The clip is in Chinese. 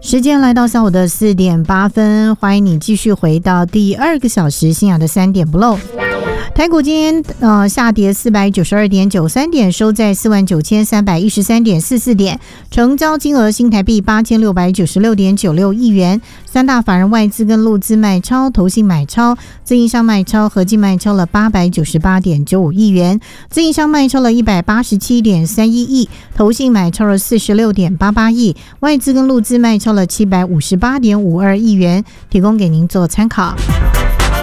时间来到下午的4点8分，欢迎你继续回到第2个小时新雅的3点不漏。台股今天下跌492.93点，收在49313.44点，成交金额新台币8696.96亿元。三大法人外资跟陆资卖超，投信买超，自营商卖超，合计卖超了898.95亿元，自营商卖超了187.31亿，投信买超了46.88亿，外资跟陆资卖超了758.52亿元，提供给您做参考。